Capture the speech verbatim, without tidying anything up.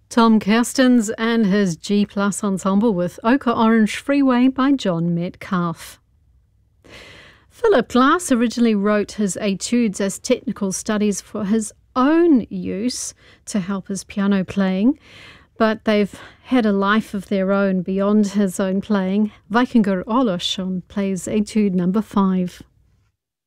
Tom Kerstens and his G Plus Ensemble with Ochre Orange Freeway by John Metcalfe. Philip Glass originally wrote his etudes as technical studies for his own use to help his piano playing, but they've had a life of their own beyond his own playing. Vikingur Ólafsson plays etude number five.